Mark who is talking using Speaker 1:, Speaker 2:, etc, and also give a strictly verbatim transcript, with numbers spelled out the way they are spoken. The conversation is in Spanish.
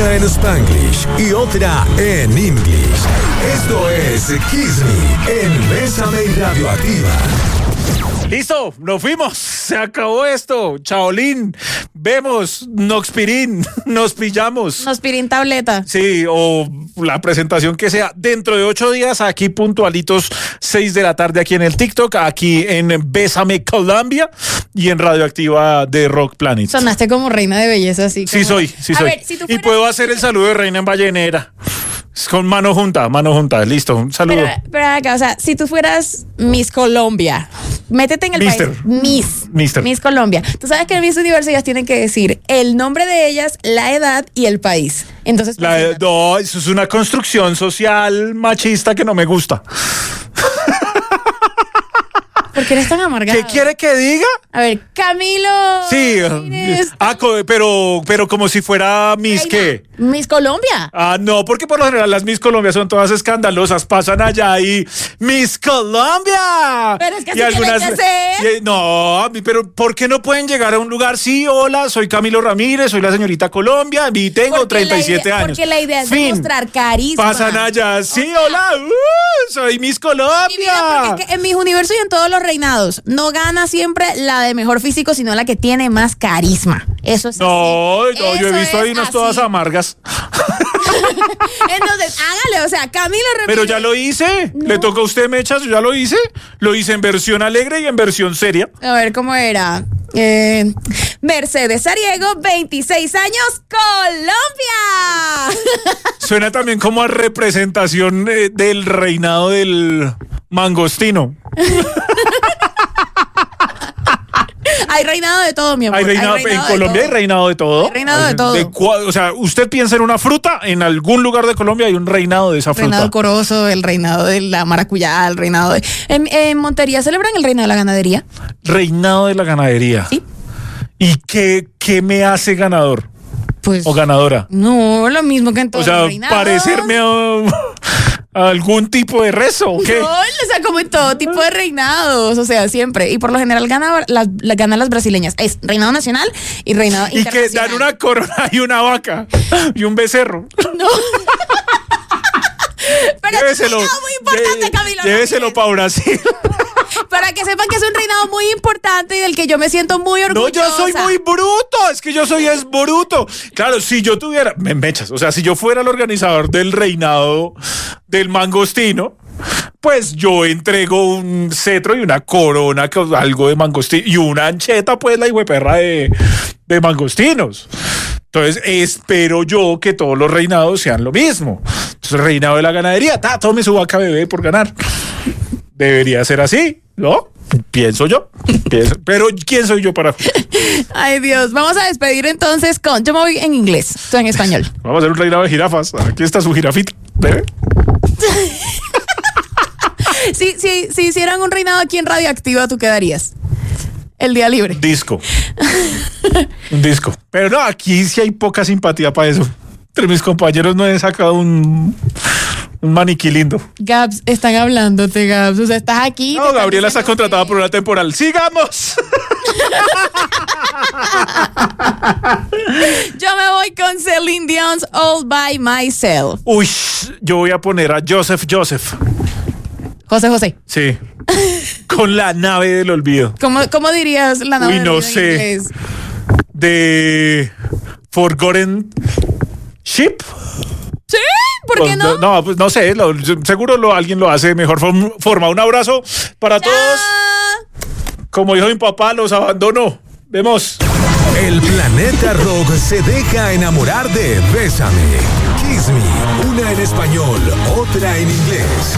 Speaker 1: Una en Spanglish y otra en English. Esto es Kiss Me en Bésame y Radioactiva.
Speaker 2: Listo, nos fuimos, se acabó esto. Chaolín, vemos, Noxpirin, nos pillamos.
Speaker 3: Noxpirin tableta.
Speaker 2: Sí, o la presentación que sea. Dentro de ocho días, aquí puntualitos, seis de la tarde, aquí en el TikTok, aquí en Bésame Colombia y en Radioactiva de Rock Planet.
Speaker 3: Sonaste como reina de belleza, así.
Speaker 2: Sí soy, sí
Speaker 3: A
Speaker 2: soy.
Speaker 3: ver, si tú
Speaker 2: Y
Speaker 3: fueras-
Speaker 2: puedo hacer el saludo de reina en ballenera. Con mano junta, mano junta, listo, un saludo.
Speaker 3: Pero, pero acá, o sea, si tú fueras Miss Colombia, métete en el
Speaker 2: Mister.
Speaker 3: país. Miss.
Speaker 2: Mister.
Speaker 3: Miss Colombia. Tú sabes que en Miss Universo ellas tienen que decir el nombre de ellas, la edad y el país. Entonces,
Speaker 2: La,
Speaker 3: preséntate.
Speaker 2: no, eso es una construcción social machista que no me gusta.
Speaker 3: ¿Por qué eres tan amargado?
Speaker 2: ¿Qué quiere que diga?
Speaker 3: A ver, Camilo.
Speaker 2: Sí,
Speaker 3: Martínez,
Speaker 2: ah, co- pero, pero como si fuera Miss
Speaker 3: reina.
Speaker 2: qué.
Speaker 3: Miss Colombia.
Speaker 2: Ah, no, porque por lo general las Miss Colombia son todas escandalosas, pasan allá y Miss Colombia.
Speaker 3: Pero es que así tiene que ser.
Speaker 2: y- no, pero ¿por qué no pueden llegar a un lugar? Sí, hola, soy Camilo Ramírez, soy la señorita Colombia y tengo
Speaker 3: Porque
Speaker 2: treinta y siete
Speaker 3: la idea-
Speaker 2: años.
Speaker 3: Porque la idea es
Speaker 2: Fin.
Speaker 3: demostrar carisma.
Speaker 2: Pasan allá, sí,
Speaker 3: sea,
Speaker 2: hola, uh, soy Miss Colombia.
Speaker 3: Mi vida, porque es que en mis universos y en todos los reinados no gana siempre la de mejor físico, sino la que tiene más carisma. Eso es
Speaker 2: No,
Speaker 3: así.
Speaker 2: no, yo he
Speaker 3: Eso
Speaker 2: visto
Speaker 3: es
Speaker 2: ahí unas
Speaker 3: así.
Speaker 2: todas amargas.
Speaker 3: Entonces, hágale, o sea, Camilo Ramírez.
Speaker 2: Pero ya lo hice.
Speaker 3: No.
Speaker 2: Le toca a usted, Mechas, yo ya lo hice. Lo hice en versión alegre y en versión seria.
Speaker 3: A ver, ¿cómo era? Eh, Mercedes Ariego, veintiséis años, Colombia.
Speaker 2: Suena también como a representación eh, del reinado del mangostino.
Speaker 3: Hay reinado de todo, mi amor.
Speaker 2: Hay reinado, en
Speaker 3: de
Speaker 2: Colombia hay
Speaker 3: todo.
Speaker 2: reinado de todo.
Speaker 3: Hay reinado de todo.
Speaker 2: cua- o sea, usted piensa en una fruta, en algún lugar de Colombia hay un reinado de esa
Speaker 3: El reinado
Speaker 2: fruta.
Speaker 3: corozo, el reinado de la maracuyá, el reinado de... En, en Montería celebran el reinado de la ganadería.
Speaker 2: Reinado de la ganadería.
Speaker 3: Sí.
Speaker 2: ¿Y qué, qué me hace ganador
Speaker 3: Pues...
Speaker 2: o ganadora?
Speaker 3: No, lo mismo que en
Speaker 2: O
Speaker 3: todos
Speaker 2: sea,
Speaker 3: los reinados.
Speaker 2: parecerme a, a algún tipo de rezo, ¿o qué?
Speaker 3: No, o sea, como en todo tipo de reinados, o sea, siempre. Y por lo general gana las, la- ganan las brasileñas. Es reinado nacional y reinado
Speaker 2: Y que
Speaker 3: internacional.
Speaker 2: dan una corona y una vaca y un becerro.
Speaker 3: No. Pero es un reinado muy importante,
Speaker 2: lle-
Speaker 3: Camilo
Speaker 2: Lléveselo
Speaker 3: Ramírez.
Speaker 2: para Brasil.
Speaker 3: Para que sepan que es un reinado muy importante y del que yo me siento muy
Speaker 2: No,
Speaker 3: orgullosa.
Speaker 2: yo soy muy bruto. Es que yo soy es bruto. Claro, si yo tuviera, me mechas, o sea, si yo fuera el organizador del reinado del mangostino, pues yo entrego un cetro y una corona, que- algo de mangostino, y una ancheta, pues la hijueperra de, de mangostinos. Entonces, espero yo que todos los reinados sean lo mismo. Entonces, el reinado de la ganadería, ta, tome su vaca bebé por ganar. Debería ser así, ¿no? Pienso yo. Pienso. Pero, ¿quién soy yo para...?
Speaker 3: Ay, Dios. Vamos a despedir entonces con... Yo me voy en inglés, tú en español.
Speaker 2: Vamos a hacer un reinado de jirafas. Aquí está su jirafita. ¿Bebé?
Speaker 3: Si, si, si hicieran un reinado aquí en Radioactiva, ¿tú quedarías? El día libre.
Speaker 2: Disco. Un disco. Pero no, aquí sí hay poca simpatía para eso. Entre mis compañeros no he sacado un, un maniquí lindo.
Speaker 3: Gabs, están hablándote, Gabs. O sea, estás aquí.
Speaker 2: No, Gabriela está contratada por una temporal. ¡Sigamos!
Speaker 3: Yo me voy con Celine Dion's All By Myself.
Speaker 2: Uy, yo voy a poner a Joseph Joseph.
Speaker 3: José José.
Speaker 2: Sí. Con la nave del olvido.
Speaker 3: ¿Cómo, cómo dirías la nave
Speaker 2: Uy,
Speaker 3: del
Speaker 2: no
Speaker 3: olvido en
Speaker 2: sé.
Speaker 3: inglés?
Speaker 2: De Forgotten Ship.
Speaker 3: Sí, ¿por qué
Speaker 2: Pues,
Speaker 3: no?
Speaker 2: No, pues no sé, lo- seguro lo, alguien lo hace de mejor form- forma. Un abrazo para todos.
Speaker 3: Ah.
Speaker 2: Como dijo mi papá, los abandono. Vemos.
Speaker 1: El planeta rock se deja enamorar de Bésame. Kiss Me. Una en español, otra en inglés.